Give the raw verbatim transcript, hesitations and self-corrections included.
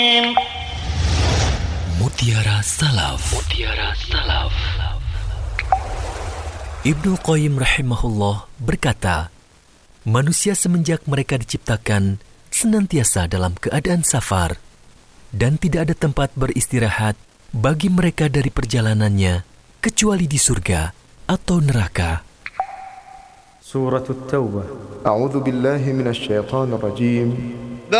Mutiara Salaf. Mutiara Salaf. Ibnu Qayyim rahimahullah berkata, manusia semenjak mereka diciptakan senantiasa dalam keadaan safar dan tidak ada tempat beristirahat bagi mereka dari perjalanannya kecuali di surga atau neraka. Surah At-Taubah. A'udzu billahi minasy syaithanir rajim.